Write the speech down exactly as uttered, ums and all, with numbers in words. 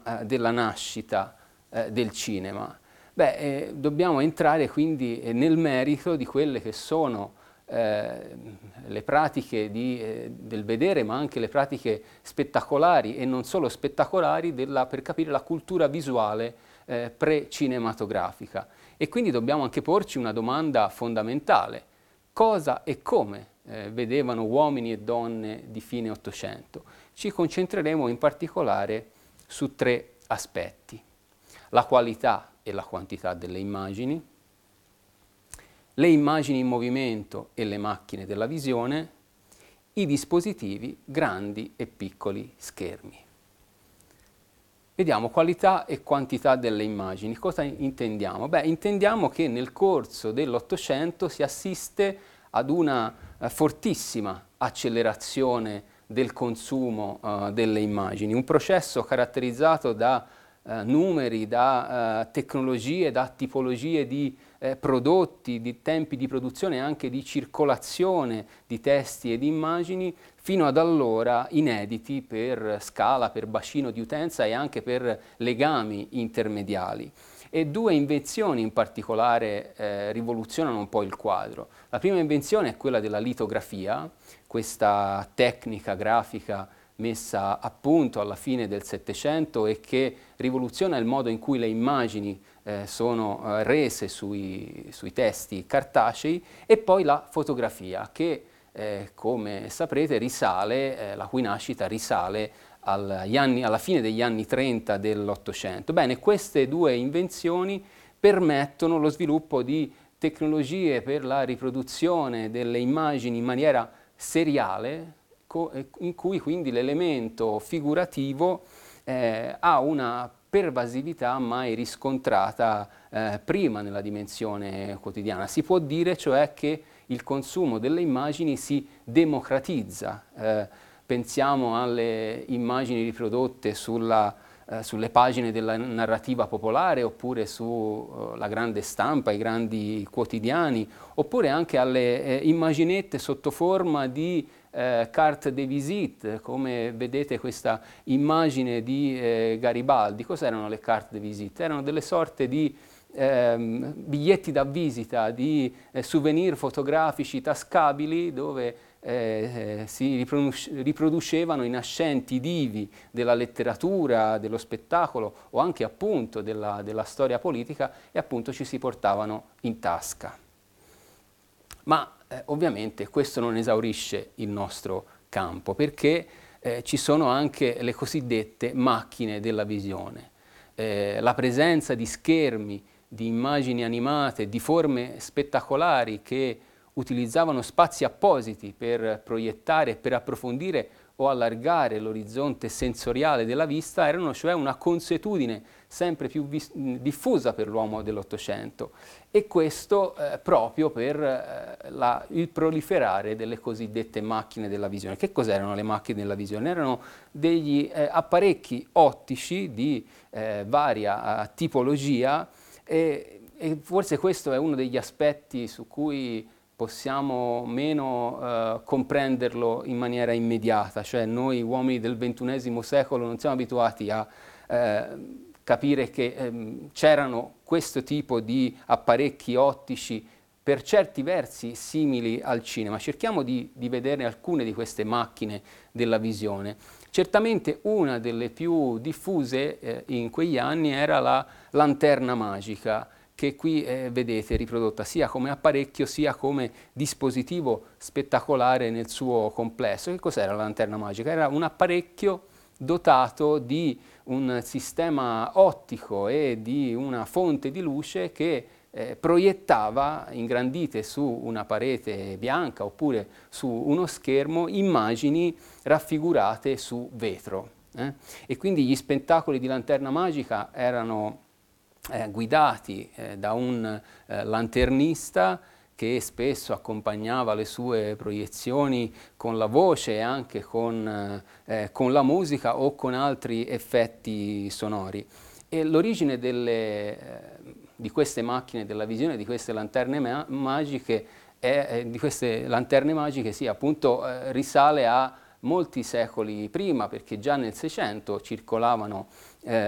eh, della nascita eh, del cinema? Beh, eh, dobbiamo entrare quindi eh, nel merito di quelle che sono eh, le pratiche di, eh, del vedere, ma anche le pratiche spettacolari e non solo spettacolari della, per capire la cultura visuale eh, pre-cinematografica. E quindi dobbiamo anche porci una domanda fondamentale: cosa e come eh, vedevano uomini e donne di fine Ottocento? Ci concentreremo in particolare su tre aspetti: la qualità e la quantità delle immagini, le immagini in movimento e le macchine della visione, i dispositivi grandi e piccoli schermi. Vediamo qualità e quantità delle immagini. Cosa intendiamo? Beh, intendiamo che nel corso dell'Ottocento si assiste ad una eh, fortissima accelerazione del consumo eh, delle immagini, un processo caratterizzato da eh, numeri, da eh, tecnologie, da tipologie di eh, prodotti, di tempi di produzione e anche di circolazione di testi e di immagini fino ad allora inediti per scala, per bacino di utenza e anche per legami intermediali. E due invenzioni in particolare eh, rivoluzionano un po' il quadro. La prima invenzione è quella della litografia, questa tecnica grafica messa a punto alla fine del Settecento e che rivoluziona il modo in cui le immagini eh, sono eh, rese sui, sui testi cartacei, e poi la fotografia che Eh, come saprete risale, eh, la cui nascita risale agli anni, alla fine degli anni trenta dell'Ottocento. Bene, queste due invenzioni permettono lo sviluppo di tecnologie per la riproduzione delle immagini in maniera seriale, in cui quindi l'elemento figurativo eh, ha una pervasività mai riscontrata eh, prima nella dimensione quotidiana. Si può dire cioè che il consumo delle immagini si democratizza. Eh, pensiamo alle immagini riprodotte sulla, eh, sulle pagine della narrativa popolare, oppure sulla uh, grande stampa, i grandi quotidiani, oppure anche alle eh, immaginette sotto forma di eh, carte de visite, come vedete questa immagine di eh, Garibaldi. Cos'erano le carte de visite? Erano delle sorte di Eh, biglietti da visita, di eh, souvenir fotografici tascabili dove eh, si riproducevano i nascenti divi della letteratura, dello spettacolo o anche appunto della, della storia politica, e appunto ci si portavano in tasca. Ma eh, ovviamente questo non esaurisce il nostro campo, perché eh, ci sono anche le cosiddette macchine della visione. Eh, la presenza di schermi, di immagini animate, di forme spettacolari che utilizzavano spazi appositi per proiettare, per approfondire o allargare l'orizzonte sensoriale della vista, erano cioè una consuetudine sempre più diffusa per l'uomo dell'Ottocento, e questo eh, proprio per eh, la, il proliferare delle cosiddette macchine della visione. Che cos'erano le macchine della visione? Erano degli eh, apparecchi ottici di eh, varia eh, tipologia, E, e forse questo è uno degli aspetti su cui possiamo meno eh, comprenderlo in maniera immediata, cioè noi uomini del ventunesimo secolo non siamo abituati a eh, capire che ehm, c'erano questo tipo di apparecchi ottici per certi versi simili al cinema. Cerchiamo di, di vedere alcune di queste macchine della visione. Certamente una delle più diffuse eh, in quegli anni era la lanterna magica, che qui eh, vedete riprodotta sia come apparecchio sia come dispositivo spettacolare nel suo complesso. Che cos'era la lanterna magica? Era un apparecchio dotato di un sistema ottico e di una fonte di luce che Eh, proiettava ingrandite su una parete bianca oppure su uno schermo immagini raffigurate su vetro. Eh? E quindi gli spettacoli di lanterna magica erano eh, guidati eh, da un eh, lanternista che spesso accompagnava le sue proiezioni con la voce e anche con, eh, con la musica o con altri effetti sonori. E l'origine delle eh, di queste macchine della visione, di queste lanterne ma magiche, è, eh, di queste lanterne magiche, sì, appunto eh, risale a molti secoli prima, perché già nel Seicento circolavano eh,